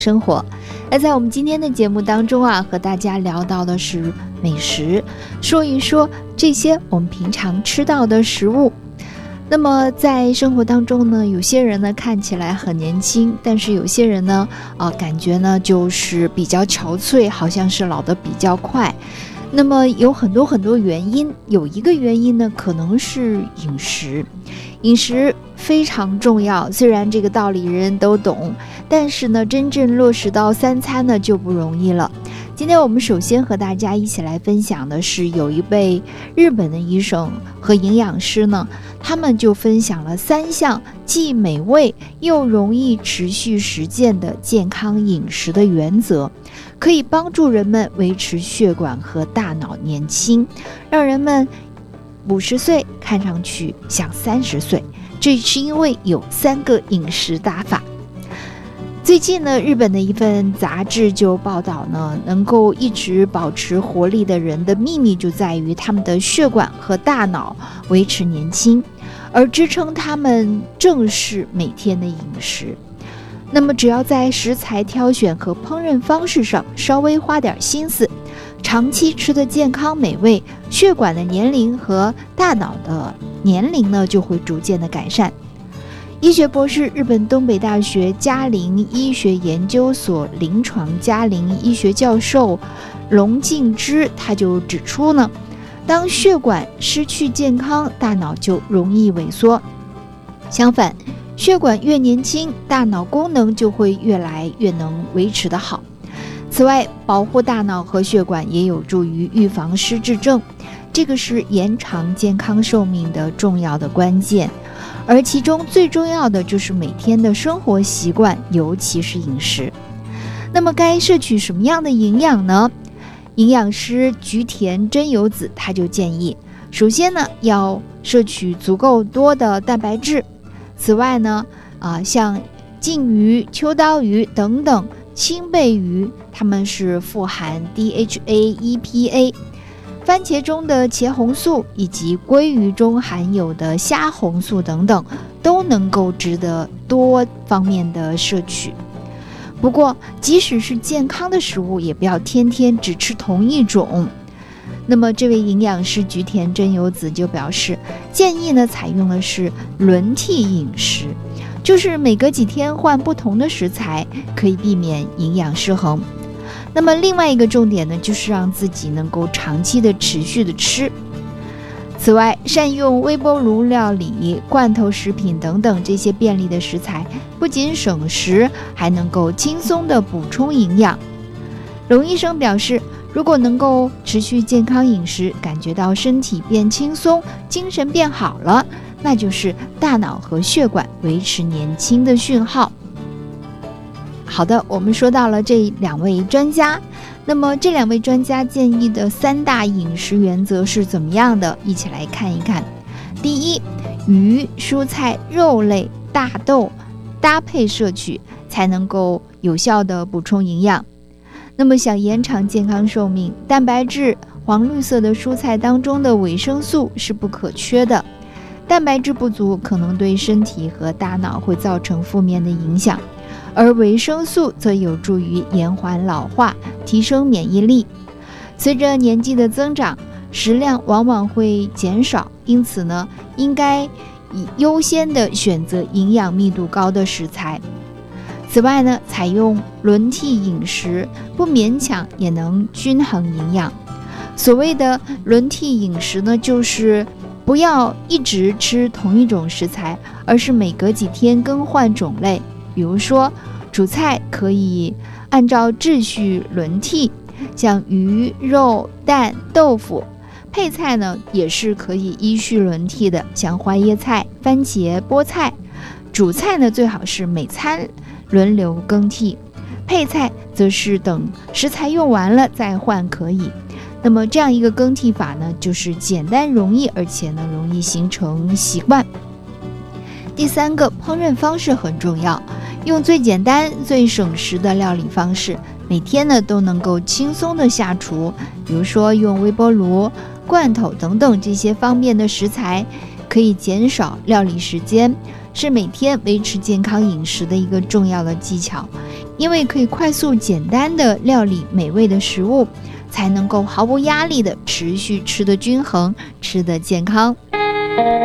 生活。那在我们今天的节目当中和大家聊到的是美食，说一说这些我们平常吃到的食物。那么在生活当中呢，有些人呢看起来很年轻，但是有些人呢感觉呢就是比较憔悴，好像是老得比较快。那么有很多原因，有一个原因呢可能是饮食。饮食非常重要，虽然这个道理人人都懂，但是呢真正落实到3餐呢就不容易了。今天我们首先和大家一起来分享的是，有一位日本的医生和营养师呢，他们就分享了3项既美味又容易持续实践的健康饮食的原则，可以帮助人们维持血管和大脑年轻，让人们50岁看上去像30岁。这是因为有3个饮食打法。最近呢，日本的一份杂志就报道呢，能够一直保持活力的人的秘密就在于他们的血管和大脑维持年轻，而支撑他们正是每天的饮食。那么只要在食材挑选和烹饪方式上稍微花点心思，长期吃的健康美味，血管的年龄和大脑的年龄呢就会逐渐的改善。医学博士、日本东北大学嘉陵医学研究所临床嘉陵医学教授龙敬之他就指出呢，当血管失去健康，大脑就容易萎缩。相反，血管越年轻，大脑功能就会越来越能维持得好。此外，保护大脑和血管也有助于预防失智症，这个是延长健康寿命的重要的关键。而其中最重要的就是每天的生活习惯，尤其是饮食。那么该摄取什么样的营养呢？营养师菊田真由子他就建议，首先呢要摄取足够多的蛋白质。此外呢像鲭鱼、秋刀鱼等等青背鱼，它们是富含 DHA、EPA。番茄中的茄红素以及鲑鱼中含有的虾红素等等，都能够值得多方面的摄取。不过即使是健康的食物，也不要天天只吃同一种。那么这位营养师菊田真由子就表示，建议呢采用的是轮替饮食，就是每隔几天换不同的食材，可以避免营养失衡。那么另外一个重点呢，就是让自己能够长期的持续的吃。此外，善用微波炉料理、罐头食品等等这些便利的食材，不仅省时，还能够轻松的补充营养。龙医生表示，如果能够持续健康饮食，感觉到身体变轻松，精神变好了，那就是大脑和血管维持年轻的讯号。好的，我们说到了这2位专家，那么这2位专家建议的3大饮食原则是怎么样的？一起来看一看。第一，鱼、蔬菜、肉类、大豆搭配摄取，才能够有效的补充营养。那么想延长健康寿命，蛋白质、黄绿色的蔬菜当中的维生素是不可缺的。蛋白质不足可能对身体和大脑会造成负面的影响，而维生素则有助于延缓老化，提升免疫力。随着年纪的增长，食量往往会减少，因此呢，应该优先的选择营养密度高的食材。此外呢，采用轮替饮食，不勉强也能均衡营养。所谓的轮替饮食呢，就是不要一直吃同一种食材，而是每隔几天更换种类。比如说主菜可以按照秩序轮替，像鱼、肉、蛋、豆腐。配菜呢也是可以依序轮替的，像花椰菜、番茄、菠菜。主菜呢最好是每餐轮流更替，配菜则是等食材用完了再换可以。那么这样一个更替法呢，就是简单容易，而且呢容易形成习惯。第3个，烹饪方式很重要，用最简单最省时的料理方式，每天呢都能够轻松的下厨。比如说用微波炉、罐头等等这些方便的食材，可以减少料理时间，是每天维持健康饮食的一个重要的技巧。 因为可以快速简单的料理美味的食物，才能够毫无压力的持续吃得均衡，吃得健康。